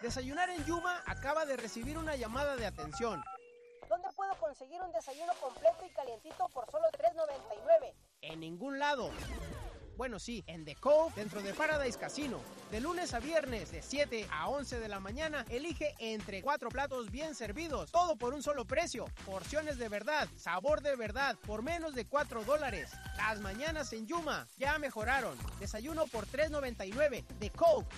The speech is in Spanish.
Desayunar en Yuma acaba de recibir una llamada de atención. ¿Dónde puedo conseguir un desayuno completo y calientito por solo $3.99? En ningún lado. Bueno, sí, en The Cove, dentro de Paradise Casino. De lunes a viernes, de 7 a 11 de la mañana, elige entre 4 platos bien servidos, todo por un solo precio. Porciones de verdad, sabor de verdad, por menos de $4. Las mañanas en Yuma ya mejoraron. Desayuno por $3.99. The Cove.